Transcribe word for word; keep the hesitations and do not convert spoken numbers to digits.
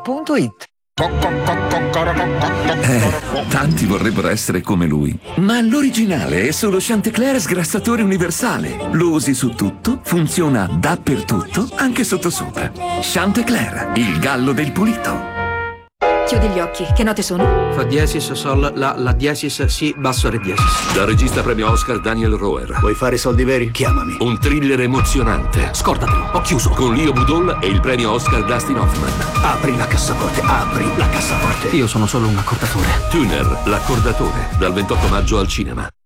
punto it. Eh, tanti vorrebbero essere come lui, ma l'originale è solo Chanticleer sgrassatore universale. Lo usi su tutto, funziona dappertutto, anche sottosopra. Chanticleer, il gallo del pulito. Chiudi gli occhi, che note sono? Fa diesis, sol, la, la diesis, si, basso, re diesis. Da regista premio Oscar Daniel Roher. Vuoi fare soldi veri? Chiamami. Un thriller emozionante. Scordatelo, ho chiuso. Con Leo Budol e il premio Oscar Dustin Hoffman. Apri la cassaforte, apri la cassaforte. Io sono solo un accordatore. Tuner, l'accordatore, dal ventotto maggio al cinema.